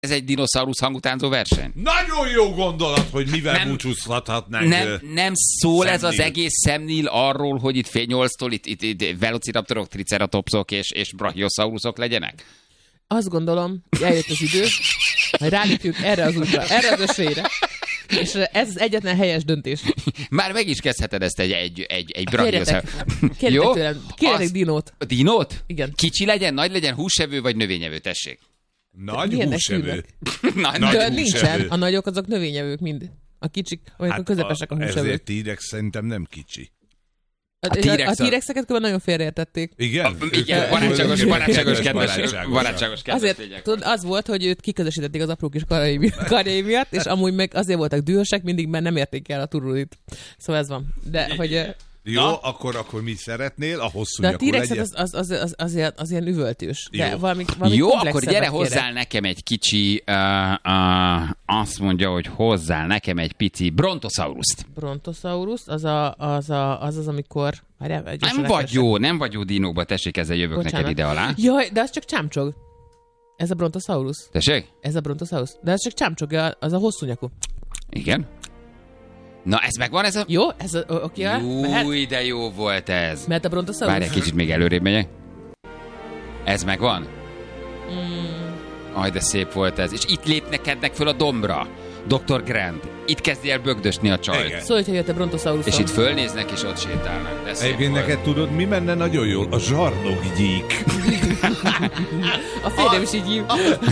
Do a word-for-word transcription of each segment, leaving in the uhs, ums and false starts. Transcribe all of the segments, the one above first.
Ez egy dinoszaurusz hangutánzó verseny. Nagyon jó gondolat, hogy mivel nem, búcsúzhathatnánk. Nem, nem szól Sam ez az Neill. egész Sam Neill arról, hogy itt fél nyolctól itt, itt, itt velociraptorok, triceratopsok és, és brachiosaurusok legyenek? Azt gondolom, hogy eljött az idő, hogy rálépjünk erre az útra, erre az ösvényre. És ez az egyetlen helyes döntés. Már meg is kezdheted ezt egy, egy, egy, egy brachiosaurus. Kérjetek tőlem, kérjetek dinót. Dinót? Igen. Kicsi legyen, nagy legyen, húsevő vagy növényevő, tessék. Nagy Milyennek húsevő. hívnak? Nagy, Nagy De húsevő. nincsen, a nagyok azok növényevők mind. A kicsik, vagy a közepesek a húsevők. Ezért T-rex szerintem nem kicsi. A, A T-rex a, a T-rexeket különben nagyon félreértették. Igen? Igen, barátságos, barátságos, kedves, barátságos. barátságos, kedves Azért lények. tudod, az volt, hogy őt kiközösítették az apró kis karjai mi- karjai miatt, és amúgy meg azért voltak dühösek mindig, mert nem érték el a turrulit. Szóval ez van. De hogy... eh, Jó, Na? akkor, akkor mit szeretnél? A hosszú De a nyakú T-rexet legyen? az, az, az, az, az, ilyen, az ilyen üvöltős. De Jó. valami, valami Jó, akkor komplexebbet gyere, kérek. hozzál nekem egy kicsi, uh, uh, azt mondja, hogy hozzál nekem egy pici brontosauruszt. Brontosaurus, az a, az, a, az, az amikor... Várjál, gyorsan Nem vagy rákeresek. jó, nem vagy jó dinókba, tessék, ezzel jövök Bocsánat. neked ide alá. Jaj, de az csak csámcsog. Ez a Brontosaurus. Tessék? Ez a Brontosaurus. De ez csak csámcsog, az a hosszú nyakú. Igen. Na, ez megvan, ez a... Jó? Ez a, oké, mehet? Új, de jó volt ez. Mehet a Brontosaurus? Várj egy kicsit, még előrébb megyek. Ez megvan? Mm. Aj, de szép volt ez. És itt lépnekednek föl a dombra. doktor Grant. Itt kezdi el bögdösni a csajt. Igen. Szólj, hogy jött a Brontosaurus. És itt fölnéznek, és ott sétálnak. De szép Egyébként volt. neked tudod, mi menne nagyon jól? A zsarnokgyík. A férjem is így hív.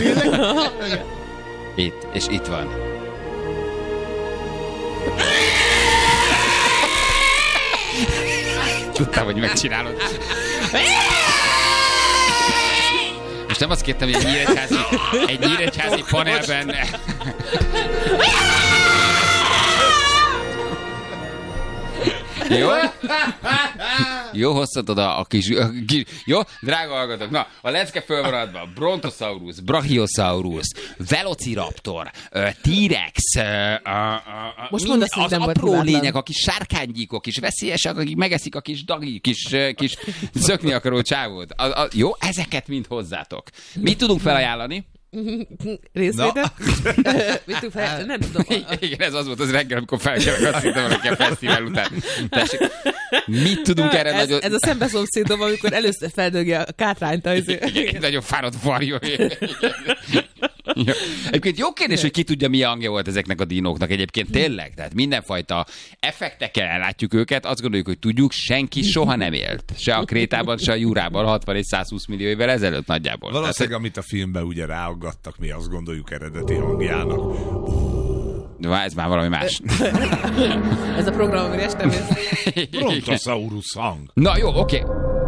Itt, és itt van. Tudtam, hogy megcsinálod. Most nem azt kértem, hogy egy nyíregyházi, egy nyíregyházi panelben... Jó? Jó, hoztad oda a kis, a kis... Jó? Drága hallgatók, na, a lecke fölmaradva. Brontosaurus, Brachiosaurus, Velociraptor, ö, T-rex, ö, a, a, a, Most mind- mondasz, hogy az nem volt apró hibátlan. lények, a kis sárkánygyíkok, kis veszélyesek, akik megeszik a kis dagi, kis, ö, kis szökni akaró csávót. A, a, jó, ezeket mind hozzátok. Mit tudunk felajánlani? Részvétel? Mit tudunk fel? Nem tudom. Igen, ez az volt az reggel, amikor felkelek, azt hittem valaki a fesztivál után. Tessék, mit tudunk erre ez, nagyon... ez a szembeszomszédom, amikor először feldögi a kátrányt. Az... Igen, egy nagyon fáradt varjú. Ja. Egyébként jó kérdés, hogy ki tudja, milyen hangja volt ezeknek a dinóknak egyébként tényleg. Tehát mindenfajta effektekkel ellátjuk őket, azt gondoljuk, hogy tudjuk, senki soha nem élt. Se a Krétában, se a Jurában hatvan és százhúsz millió évvel ezelőtt nagyjából. Valószínűleg, amit a filmben ugye ráaggattak, mi azt gondoljuk eredeti hangjának. Tehát, ez már valami más. Ez a program, amire este mész. Brontosaurus hang. Na jó, oké.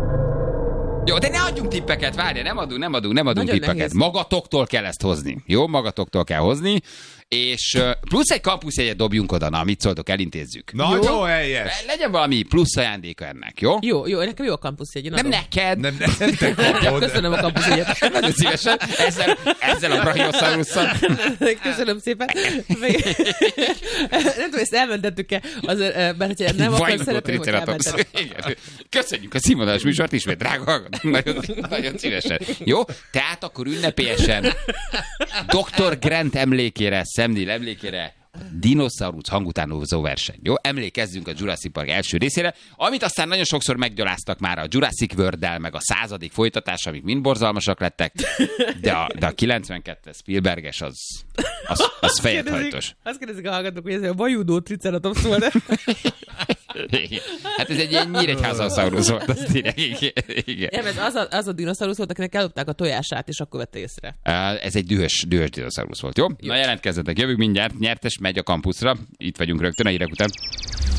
Jó, de ne adjunk tippeket, várj, nem adunk, nem adunk, nem adunk Nagyon tippeket. nehéz. Magatoktól kell ezt hozni. Jó, magatoktól kell hozni. És uh, plusz egy kampuszjegyet dobjunk oda, na, mit szóltok, elintézzük. Nagyon Jó. helyes. Legyen valami plusz ajándéka ennek, jó? Jó, jó, nekem jó a kampuszjegy. Nem neked. Nem, nem, te kapod. Köszönöm a kampuszjegyet. Nagyon szívesen. Ezzel, ezzel a Brachiosaurus-szal. Köszönöm szépen. Meg... nem tudom, ezt elmentettük-e, azért, eh, mert hogyha nem, akkor Vajnotó szeretném, hogy triceratops. elmentenek. Igen. Köszönjük a színvonalas műsort ismét, drága hallgatók. Nagyon, nagyon szívesen. Jó? Tehát akkor ünnepélyesen doktor Grant emlékére, Sam Neill emlékére dinoszaurusz hangutánozó verseny. Jó? Emlékezzünk a Jurassic Park első részére, amit aztán nagyon sokszor meggyaláztak már a Jurassic World-del, meg a századik folytatás, amik mind borzalmasak lettek, de a, de a kilencvenkettes Spielberges az, az, az fejedhajtos. Azt kérdezik a hallgatók, hogy ez a vajudó triceratops volt. Hát ez egy ilyen nyíregyházasaurus volt, az tényleg, igen. igen. Nem, ez az a, az a dinoszaurusz volt, akinek ellopták a tojását, és akkor vette észre. Ez egy dühös, dühös dinoszaurusz volt, jó? jó? Na jelentkezzetek, jövünk mindjárt, nyertes megy a kampuszra, itt vagyunk rögtön a hírek után.